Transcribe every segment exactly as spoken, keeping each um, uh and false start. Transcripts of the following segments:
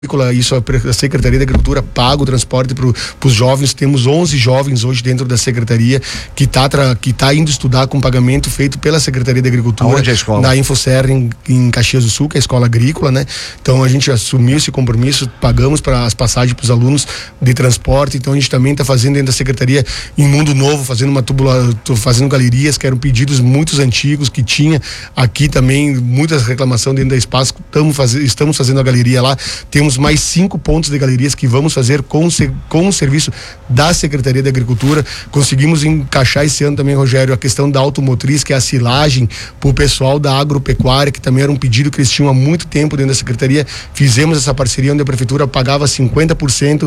Isso a Secretaria da Agricultura paga o transporte para os jovens. Temos onze jovens hoje dentro da Secretaria que está que tá indo estudar com pagamento feito pela Secretaria da Agricultura. Onde é a escola? Na Infoserra, em, em Caxias do Sul, que é a escola agrícola, né? Então a gente assumiu esse compromisso, pagamos para as passagens para os alunos de transporte. Então a gente também está fazendo dentro da Secretaria em Mundo Novo, fazendo uma tubula, fazendo galerias, que eram pedidos muitos antigos que tinha aqui também, muitas reclamações dentro da espaço. Estamos fazendo, estamos fazendo a galeria lá. Temos mais cinco pontos de galerias que vamos fazer com, com o serviço da Secretaria da Agricultura. Conseguimos encaixar esse ano também, Rogério, a questão da automotriz, que é a silagem para o pessoal da agropecuária, que também era um pedido que eles tinham há muito tempo dentro da Secretaria. Fizemos essa parceria onde a Prefeitura pagava cinquenta por cento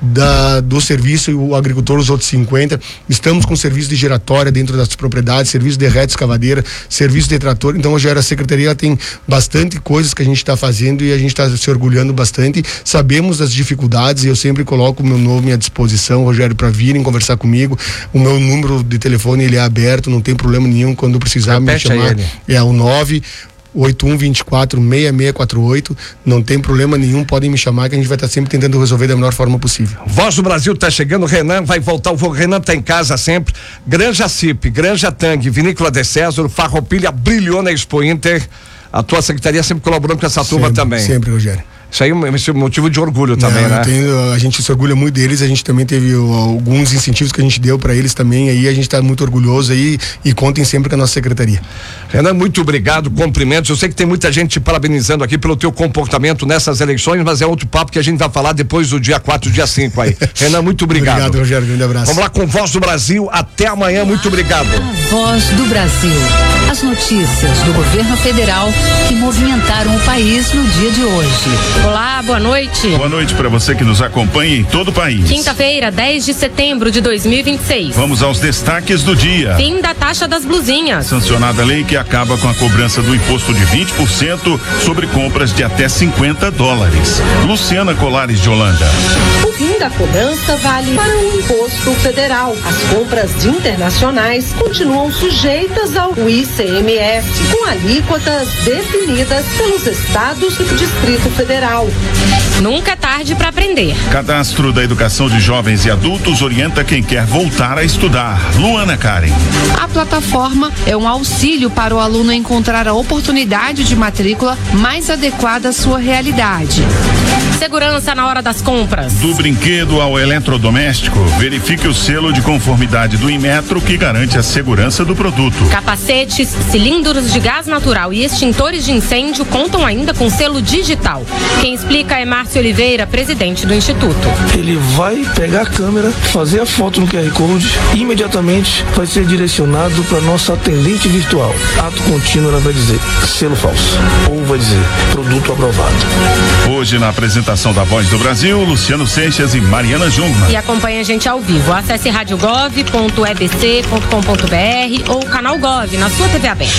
da, do serviço e o agricultor os outros cinquenta por cento. Estamos com serviço de giratória dentro das propriedades, serviço de reta escavadeira, serviço de trator. Então, Rogério, a Secretaria ela tem bastante coisas que a gente está fazendo e a gente está se orgulhando bastante. Sabemos das dificuldades e eu sempre coloco o meu nome à disposição, Rogério, para virem conversar comigo. O meu número de telefone ele é aberto, não tem problema nenhum. Quando precisar Repete me chamar, é o nove oito um dois quatro seis seis quatro oito. Não tem problema nenhum, podem me chamar que a gente vai estar sempre tentando resolver da melhor forma possível. Voz do Brasil tá chegando, o Renan vai voltar, o Renan tá em casa sempre. Granja Cip, Granja Tang, Vinícola de César, Farroupilha brilhou na Expo Inter. A tua secretaria sempre colaborando com essa turma sempre, também. Sempre, Rogério. Isso aí é um motivo de orgulho também, Não, né? Tenho, a gente se orgulha muito deles, a gente também teve uh, alguns incentivos que a gente deu para eles também, aí a gente está muito orgulhoso aí e contem sempre com a nossa secretaria. Renan, muito obrigado, cumprimentos. Eu sei que tem muita gente te parabenizando aqui pelo teu comportamento nessas eleições, mas é outro papo que a gente vai falar depois do dia quatro, dia cinco aí. Renan, muito obrigado. Obrigado, Rogério, grande abraço. Vamos lá com Voz do Brasil, até amanhã, muito obrigado. Voz do Brasil, as notícias do governo federal que movimentaram o país no dia de hoje. Olá, boa noite. Boa noite para você que nos acompanha em todo o país. Quinta-feira, dez de setembro de dois mil e vinte e seis. Vamos aos destaques do dia. Fim da taxa das blusinhas. Sancionada a lei que acaba com a cobrança do imposto de vinte por cento sobre compras de até cinquenta dólares. Luciana Colares de Holanda. O fim da cobrança vale para o imposto federal. As compras internacionais continuam sujeitas ao I C M S, com alíquotas definidas pelos estados e Distrito Federal. Nunca é tarde para aprender. Cadastro da Educação de Jovens e Adultos orienta quem quer voltar a estudar. Luana Karen. A plataforma é um auxílio para o aluno encontrar a oportunidade de matrícula mais adequada à sua realidade. Segurança na hora das compras. Do brinquedo ao eletrodoméstico, verifique o selo de conformidade do Inmetro que garante a segurança do produto. Capacetes, cilindros de gás natural e extintores de incêndio contam ainda com selo digital. Quem explica é Márcio Oliveira, presidente do Instituto. Ele vai pegar a câmera, fazer a foto no Q R Code e imediatamente vai ser direcionado para nossa atendente virtual. Ato contínuo, ela vai dizer selo falso ou vai dizer produto aprovado. Hoje na apresentação da Voz do Brasil, Luciano Seixas e Mariana Jungmann. E acompanhe a gente ao vivo. Acesse rádio gov ponto e b c ponto com ponto b r ou canal Gov na sua T V aberta.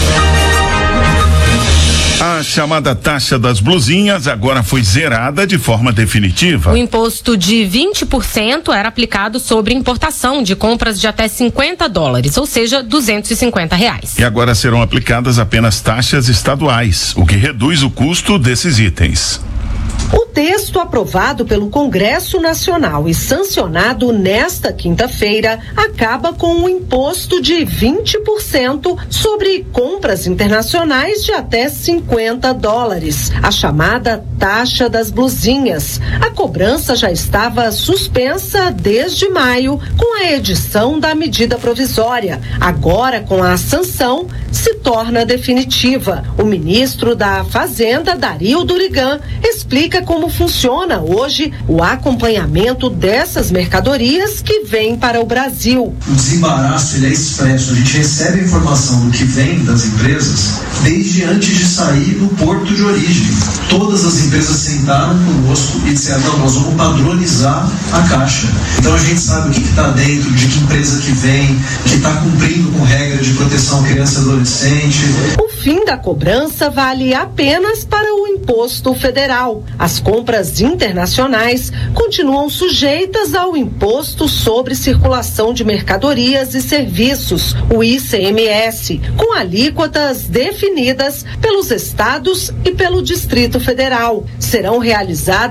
A chamada taxa das blusinhas agora foi zerada de forma definitiva. O imposto de vinte por cento era aplicado sobre importação de compras de até cinquenta dólares, ou seja, duzentos e cinquenta reais. E agora serão aplicadas apenas taxas estaduais, o que reduz o custo desses itens. O texto aprovado pelo Congresso Nacional e sancionado nesta quinta-feira acaba com um imposto de vinte por cento sobre compras internacionais de até cinquenta dólares, a chamada taxa das blusinhas. A cobrança já estava suspensa desde maio com a edição da medida provisória. Agora, com a sanção, se torna definitiva. O ministro da Fazenda, Dario Durigan, explica como funciona hoje o acompanhamento dessas mercadorias que vêm para o Brasil. O desembaraço ele é expresso, a gente recebe a informação do que vem das empresas desde antes de sair do porto de origem. Todas as empresas sentaram conosco e disseram, não, nós vamos padronizar a caixa. Então a gente sabe o que está dentro, de que empresa que vem, que está cumprindo com regra de proteção à criança e entorpecente. O fim da cobrança vale apenas para o imposto federal. As compras internacionais continuam sujeitas ao imposto sobre circulação de mercadorias e serviços, o I C M S, com alíquotas definidas pelos estados e pelo Distrito Federal. Serão realizadas